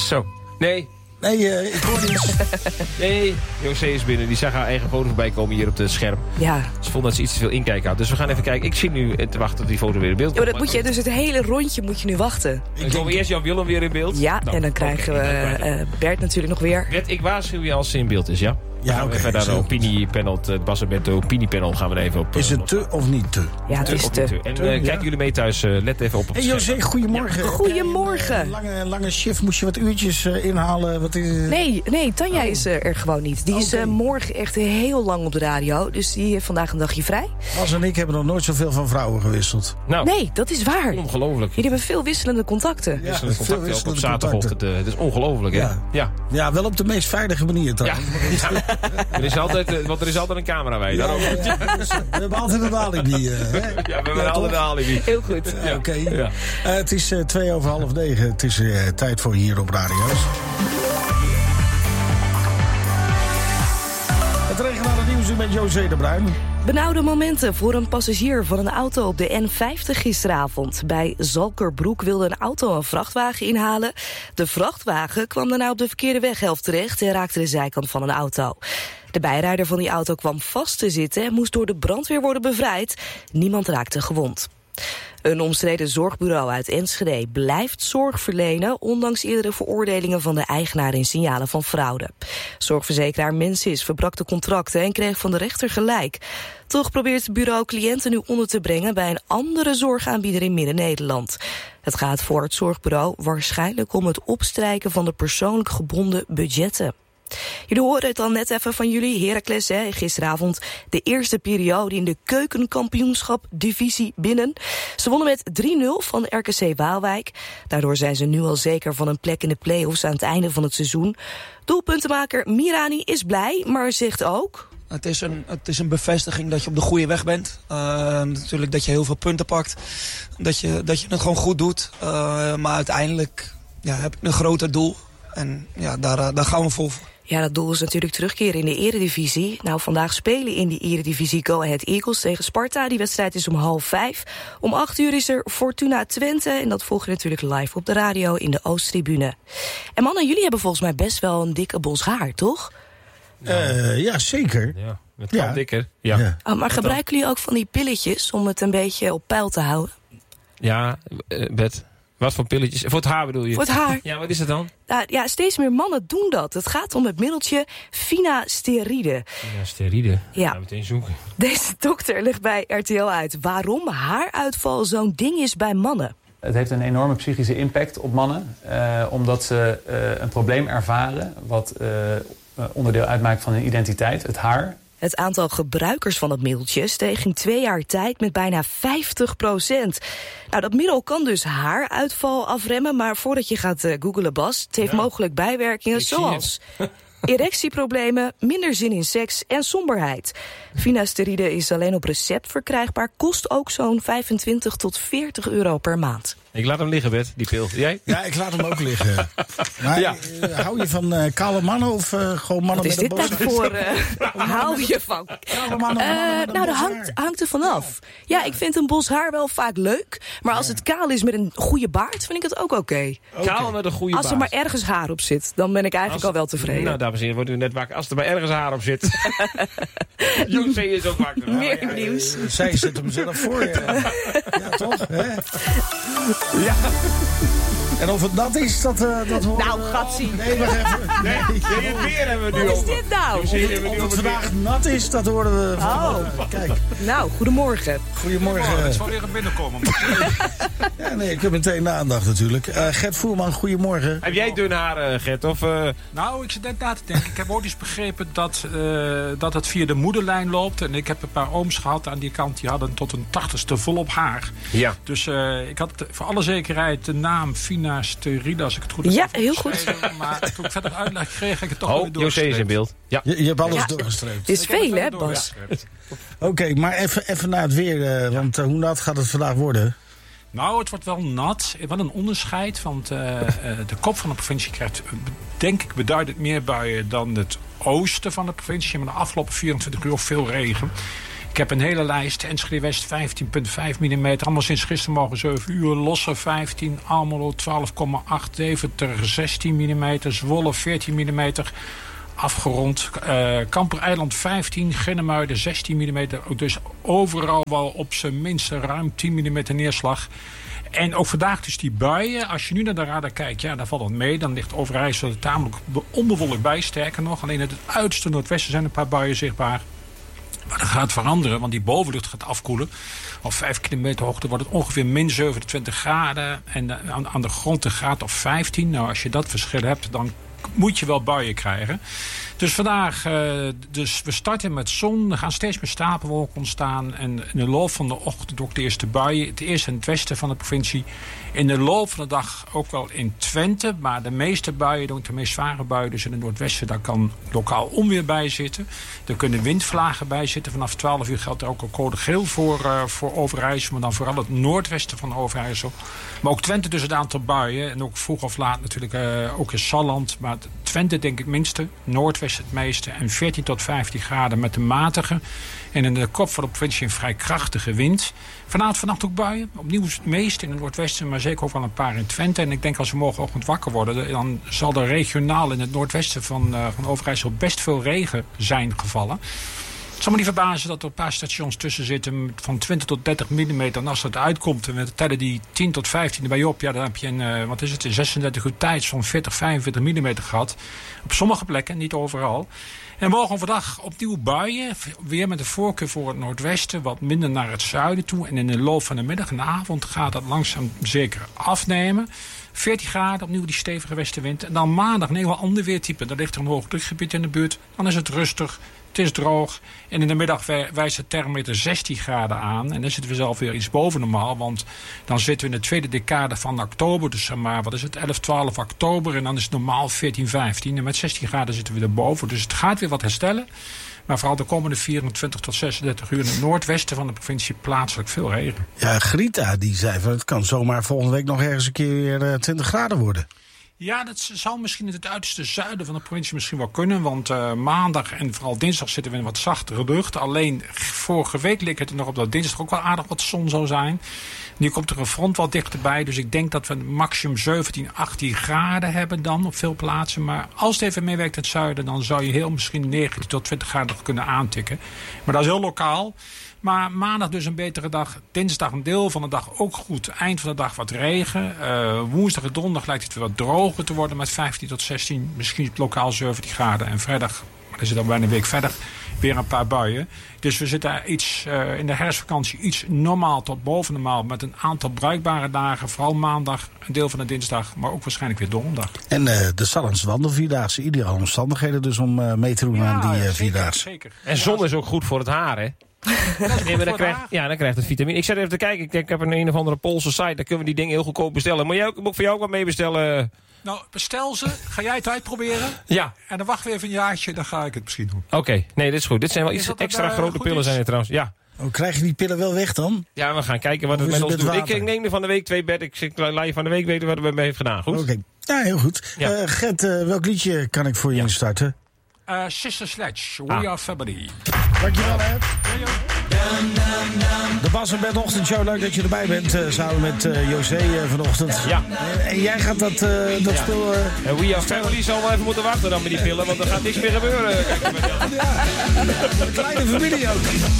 Zo. Nee, ik hoor niets. Nee, José is binnen. Die zag haar eigen foto voorbij komen hier op het scherm. Ja. Ze vond dat ze iets te veel inkijk had. Dus we gaan even kijken. Ik zit nu te wachten tot die foto weer in beeld Ja, komt. maar dat moet je, dus het hele rondje moet je nu wachten. Dan komen we eerst Jan-Willem weer in beeld. Ja, Nou, en dan krijgen we Bert natuurlijk nog weer. Bert, ik waarschuw je als ze in beeld is, ja? Ja, oké. Even naar de opiniepanel, het Bas en Bento opiniepanel gaan we er even op. Is het te of niet te? Ja, het is of te. niet te. En kijken jullie mee thuis, let even op het Hey scherm. José, goedemorgen. Goedemorgen. Lange shift, moest je wat uurtjes inhalen? Wat is... Nee, Tanja is er gewoon niet. Die is morgen echt heel lang op de radio. Dus die heeft vandaag een dagje vrij. Bas en ik hebben nog nooit zoveel van vrouwen gewisseld. Nou, Nee, dat is waar. ongelooflijk. Jullie hebben veel wisselende contacten. Ja, Wisselende veel contacten wisselende op zaterdagochtend. Het is ongelooflijk, hè? Ja. Ja. Ja, wel op de meest veilige manier trouwens. Er is altijd, want er is altijd een camera bij. Ja, Daarom. dus, we hebben altijd een alibi. Ja, we hebben altijd een alibi. Heel goed. Ja, oké. Ja. Het is 9:02. Het is tijd voor hier op radio's. Het regionale nieuws met José de Bruin. Benauwde momenten voor een passagier van een auto op de N50 gisteravond. Bij Zalkerbroek wilde een auto een vrachtwagen inhalen. De vrachtwagen kwam daarna op de verkeerde weghelft terecht en raakte de zijkant van een auto. De bijrijder van die auto kwam vast te zitten en moest door de brandweer worden bevrijd. Niemand raakte gewond. Een omstreden zorgbureau uit Enschede blijft zorg verlenen, ondanks eerdere veroordelingen van de eigenaar in signalen van fraude. Zorgverzekeraar Mensis verbrak de contracten en kreeg van de rechter gelijk. Toch probeert het bureau cliënten nu onder te brengen bij een andere zorgaanbieder in Midden-Nederland. Het gaat voor het zorgbureau waarschijnlijk om het opstrijken van de persoonlijk gebonden budgetten. Jullie horen het al net even van jullie, Heracles, gisteravond de eerste periode in de keukenkampioenschap-divisie binnen. Ze wonnen met 3-0 van RKC Waalwijk. Daardoor zijn ze nu al zeker van een plek in de play-offs aan het einde van het seizoen. Doelpuntenmaker Mirani is blij, maar zegt ook... Het is een bevestiging dat je op de goede weg bent. Natuurlijk dat je heel veel punten pakt. Dat je het gewoon goed doet. Maar uiteindelijk heb ik een groter doel. En daar gaan we vol voor. Ja, dat doel is natuurlijk terugkeren in de eredivisie. Nou, vandaag spelen in die eredivisie Go Ahead Eagles tegen Sparta. Die wedstrijd is om 4:30. Om 8:00 is er Fortuna Twente. En dat volg je natuurlijk live op de radio in de Oosttribune. En mannen, jullie hebben volgens mij best wel een dikke bos haar, toch? Ja, zeker. Ja, het kan dikker. Ja. Ja. Oh, maar gebruiken jullie ook van die pilletjes om het een beetje op peil te houden? Ja, Bert. Wat voor pilletjes? Voor het haar bedoel je? Voor het haar. Ja, wat is het dan? Nou, ja, steeds meer mannen doen dat. Het gaat om het middeltje finasteride. Ja, steride. Ja. Gaan we meteen zoeken. Deze dokter legt bij RTL uit waarom haaruitval zo'n ding is bij mannen. Het heeft een enorme psychische impact op mannen. Omdat ze een probleem ervaren wat onderdeel uitmaakt van hun identiteit, het haar. Het aantal gebruikers van het middeltje steeg in 2 jaar tijd met bijna 50%. Nou, dat middel kan dus haaruitval afremmen, maar voordat je gaat googlen, Bas, het heeft mogelijk bijwerkingen zoals erectieproblemen, minder zin in seks en somberheid. Finasteride is alleen op recept verkrijgbaar, kost ook zo'n 25 tot 40 euro per maand. Ik laat hem liggen, Bert, die pil. Jij? Ja, ik laat hem ook liggen. Maar hou je van kale mannen of gewoon mannen Wat is met een dit bos? dan voor... hou je van... Kale mannen met een nou, dat bos haar. hangt er vanaf. Ja, ik vind een bos haar wel vaak leuk. Maar als het kaal is met een goede baard, vind ik het ook oké. Kaal met een goede Als er baard. maar ergens haar op zit, dan ben ik eigenlijk al wel tevreden. Nou, dames en heren, wordt u net wakker. Als er maar ergens haar op zit. José is ook wakker. Meer nieuws. Zij zet hem zelf voor je. Ja, toch? Hè? Ja. En of het nat is, dat horen Nou, we- gatsie. Nee, wacht even. Nee, het weer hebben we nu Wat is over. dit nou? José, hebben we nu Of het over het weer. vandaag nat is, dat horen we van... Oh. Kijk, Nou, goedemorgen. goedemorgen. Het zal weer binnenkomen. Ja, nee, ik heb meteen de aandacht natuurlijk. Gert Voerman, goedemorgen. Heb jij dun haar, Gert? Of, Nou, ik zit net na te denken. Ik heb ook eens begrepen dat het via de moederlijn loopt. En ik heb een paar ooms gehad aan die kant. Die hadden tot een 80ste volop haar. Ja. Dus ik had voor alle zekerheid de naam finasteride, als ik het goed heb. Ja, heel goed. opgeschreven. Maar toen ik verder uitleg kreeg, heb ik het toch Oh, weer José is in doorgestreept. beeld. Ja. Je hebt alles Ja. doorgestreept. Het is Ik heb het veel, hè, verder Bas? doorgestreept. Oké, maar even naar het weer. Want hoe nat gaat het vandaag worden? Nou, het wordt wel nat. Wel een onderscheid. Want de kop van de provincie krijgt, denk ik, beduidend meer buien dan het oosten van de provincie. Maar de afgelopen 24 uur veel regen. Ik heb een hele lijst. Enschede West 15,5 mm. Allemaal sinds gistermorgen 7 uur. Losse 15. Almelo 12,8. Deventer 16 mm. Zwolle 14 mm. Afgerond. Kampereiland 15. Ginnemuiden 16 mm. Dus overal wel op zijn minste ruim 10 mm neerslag. En ook vandaag dus die buien. Als je nu naar de radar kijkt, ja, dan valt het mee. Dan ligt Overijssel er tamelijk onbewolkt bij. Sterker nog, alleen in het uiterste noordwesten zijn een paar buien zichtbaar. Maar dat gaat veranderen, want die bovenlucht gaat afkoelen. Op 5 kilometer hoogte wordt het ongeveer min 27 graden. En aan de grond een graad of 15. Nou, als je dat verschil hebt, dan moet je wel buien krijgen. Dus vandaag, dus we starten met zon. Er gaan steeds meer stapelwolken ontstaan. En in de loop van de ochtend ook de eerste buien. Het eerste in het westen van de provincie. In de loop van de dag ook wel in Twente. Maar de meeste buien, de meest zware buien, dus in het noordwesten, daar kan lokaal onweer bij zitten. Er kunnen windvlagen bij zitten. Vanaf 12 uur geldt er ook al code geel voor Overijssel. Maar dan vooral het noordwesten van Overijssel. Maar ook Twente dus het aantal buien. En ook vroeg of laat natuurlijk ook in Salland. Maar Twente denk ik het minste. Noordwesten het meeste. En 14 tot 15 graden met de matige. En in de kop van de provincie een vrij krachtige wind. Vannacht ook buien. Opnieuw het meest in het noordwesten. Maar zeker ook wel een paar in Twente. En ik denk als we morgenochtend wakker worden, dan zal er regionaal in het noordwesten van Overijssel best veel regen zijn gevallen. Het zal me niet verbazen dat er een paar stations tussen zitten van 20 tot 30 mm. En als dat uitkomt en we tellen die 10 tot 15 erbij op, ja, dan heb je in 36 uur tijd zo'n 40, 45 mm gehad. Op sommige plekken, niet overal. En morgen overdag opnieuw buien. Weer met de voorkeur voor het noordwesten. Wat minder naar het zuiden toe. En in de loop van de middag en de avond gaat dat langzaam zeker afnemen. 14 graden, opnieuw die stevige westenwind. En dan maandag een heel ander weertype. Daar ligt er een hoogdrukgebied in de buurt. Dan is het rustig. Het is droog. En in de middag wijst de thermometer 16 graden aan. En dan zitten we zelf weer iets boven normaal. Want dan zitten we in de tweede decade van oktober. Dus zeg maar, wat is het? 11, 12 oktober. En dan is het normaal 14, 15. En met 16 graden zitten we erboven. Dus het gaat weer wat herstellen. Maar vooral de komende 24 tot 36 uur in het noordwesten van de provincie plaatselijk veel regen. Ja, Grita die zei van het kan zomaar volgende week nog ergens een keer weer 20 graden worden. Ja, dat zou misschien in het uiterste zuiden van de provincie misschien wel kunnen. Want maandag en vooral dinsdag zitten we in wat zachtere lucht. Alleen vorige week leek het er nog op dat dinsdag ook wel aardig wat zon zou zijn. Nu komt er een front wat dichterbij. Dus ik denk dat we maximum 17, 18 graden hebben dan op veel plaatsen. Maar als het even meewerkt in het zuiden, dan zou je heel misschien 19 tot 20 graden kunnen aantikken. Maar dat is heel lokaal. Maar maandag dus een betere dag. Dinsdag een deel van de dag ook goed. Eind van de dag wat regen. Woensdag en donderdag lijkt het weer wat droger te worden met 15 tot 16. Misschien lokaal 17 graden. En vrijdag, maar dat is dan bijna een week verder, weer een paar buien. Dus we zitten iets in de herfstvakantie iets normaal tot boven normaal. Met een aantal bruikbare dagen. Vooral maandag, een deel van de dinsdag. Maar ook waarschijnlijk weer donderdag. En de Sallandse wandelvierdaagse. Ideale omstandigheden dus om mee te doen aan die vierdaagse. Zeker. En zon is ook goed voor het haar, hè? Nee, maar dan krijgt het vitamine. Ik zat even te kijken. Ik heb een of andere Poolse site. Daar kunnen we die dingen heel goedkoop bestellen. Moet ik voor jou ook wat mee bestellen? Nou, bestel ze. Ga jij het uitproberen? Ja. En dan wachten we even een jaartje. Dan ga ik het misschien doen. Oké. Nee, dit is goed. Dit zijn wel iets extra grote pillen zijn er trouwens. Ja. Oh, krijg je die pillen wel weg dan? Ja, we gaan kijken wat het met ons doet. Ik neem er van de week 2 bed. Ik laat je van de week weten wat het mee heeft gedaan. Goed? Oké. Ja, heel goed. Ja. Gert, welk liedje kan ik voor je instarten? Sister Sledge, We Are Family. Dankjewel, hè. De Bas en Bert Ochtendshow, leuk dat je erbij bent. Samen met José vanochtend. Ja. En jij gaat dat spul... En We Are Family zal wel even moeten wachten dan met die pillen. Want er gaat niks meer gebeuren. Kijk, Ja, een kleine familie ook.